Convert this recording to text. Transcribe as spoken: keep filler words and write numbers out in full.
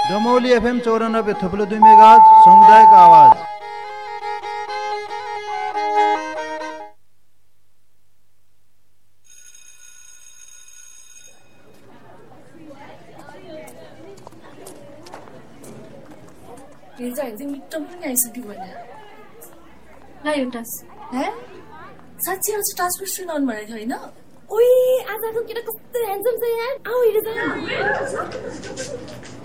Damauli FM चौरानब्बे थुप्लो दुई megahertz सामुदायिक आवाज। हेर्छ हेर्छ मिठो पनि आइसक्यो भने ल एउटा हे साँच्ची आज टास्क फोर्स सुन भनेको थियो होइन? ओइ आजको केटा कस्तो ह्यान्डसम छ यार, आऊ हेर त।